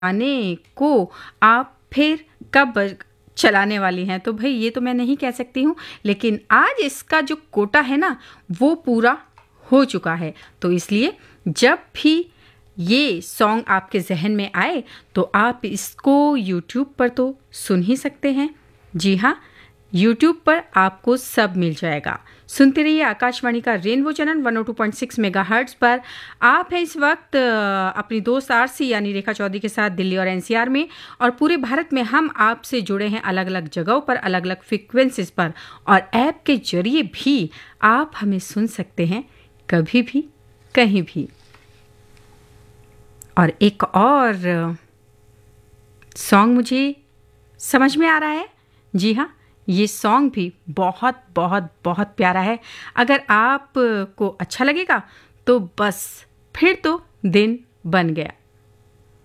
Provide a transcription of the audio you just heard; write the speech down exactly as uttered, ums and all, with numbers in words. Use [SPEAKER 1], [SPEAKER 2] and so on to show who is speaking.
[SPEAKER 1] गाने को आप फिर कब चलाने वाली हैं, तो भाई ये तो मैं नहीं कह सकती हूँ, लेकिन आज इसका जो कोटा है ना वो पूरा हो चुका है। तो इसलिए जब भी ये सॉन्ग आपके जहन में आए तो आप इसको यूट्यूब पर तो सुन ही सकते हैं। जी हाँ, यूट्यूब पर आपको सब मिल जाएगा। सुनते रहिए आकाशवाणी का rainbow channel one O two point six megahertz पर। आप हैं इस वक्त अ, अपनी दोस्त आरसी यानी रेखा चौधरी के साथ दिल्ली और एनसीआर में, और पूरे भारत में हम आपसे जुड़े हैं अलग अलग जगहों पर, अलग अलग फ्रिक्वेंसीज पर, और ऐप के जरिए भी आप हमें सुन सकते हैं कभी भी कहीं भी। और एक और सॉन्ग मुझे समझ में आ रहा है। जी हाँ, ये सॉन्ग भी बहुत बहुत बहुत प्यारा है। अगर आप को अच्छा लगेगा तो बस फिर तो दिन बन गया।